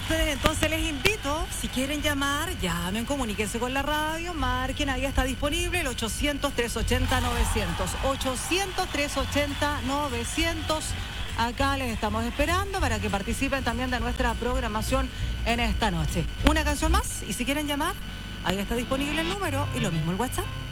ustedes, entonces les invito, si quieren llamar, llamen, comuníquense con la radio, marquen, ahí está disponible el 800-380-900. 800-380-900. Acá les estamos esperando para que participen también de nuestra programación en esta noche. Una canción más y si quieren llamar, ahí está disponible el número y lo mismo el WhatsApp.